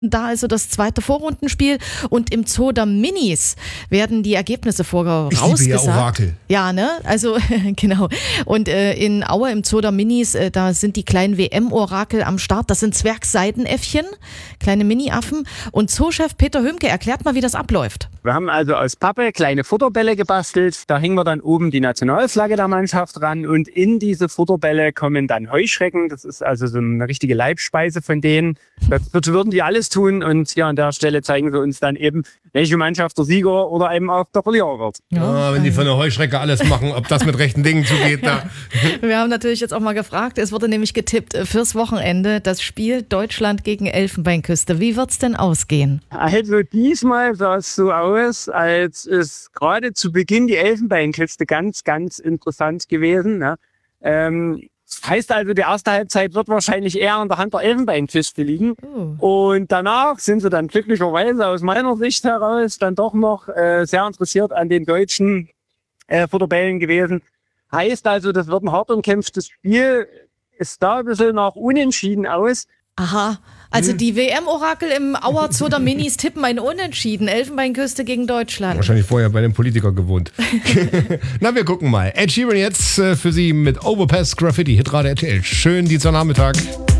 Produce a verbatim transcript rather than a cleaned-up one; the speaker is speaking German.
Da also das zweite Vorrundenspiel und im Zoo der Minis werden die Ergebnisse vorausgesagt. Ich liebe ja Orakel. Ja, ne? Also genau. Und äh, in Aue im Zoo der Minis, äh, da sind die kleinen W M-Orakel am Start. Das sind Zwergseidenäffchen, kleine Mini-Affen. Und Zoochef Peter Hömke erklärt mal, wie das abläuft. Wir haben also aus Pappe kleine Futterbälle gebastelt. Da hängen wir dann oben die Nationalflagge der Mannschaft ran. Und in diese Futterbälle kommen dann Heuschrecken. Das ist also so eine richtige Leibspeise von denen. Dazu würden die alles tun. Und ja, an der Stelle zeigen sie uns dann eben, welche Mannschaft der Sieger oder eben auch der Verlierer wird. Ja, ja, wenn die von der Heuschrecke alles machen, ob das mit rechten Dingen zugeht. Da. Wir haben natürlich jetzt auch mal gefragt, es wurde nämlich getippt fürs Wochenende das Spiel Deutschland gegen Elfenbeinküste. Wie wird's denn ausgehen? Also diesmal sah es so aus, als ist gerade zu Beginn die Elfenbeinküste ganz, ganz interessant gewesen. Ne? Ähm, heißt also, die erste Halbzeit wird wahrscheinlich eher an der Hand der Elfenbeinküste liegen. Oh. Und danach sind sie dann glücklicherweise aus meiner Sicht heraus dann doch noch äh, sehr interessiert an den deutschen äh, Futterbällen gewesen. Heißt also, das wird ein hart umkämpftes Spiel. Ist da ein bisschen nach Unentschieden aus. Aha, also die W M-Orakel im Auer Zoo der Minis tippen ein Unentschieden. Elfenbeinküste gegen Deutschland. Wahrscheinlich vorher bei dem Politiker gewohnt. Na, wir gucken mal. Ed Sheeran jetzt äh, für Sie mit Overpass Graffiti. Hitrate R T L. Schönen Dienstagnachmittag.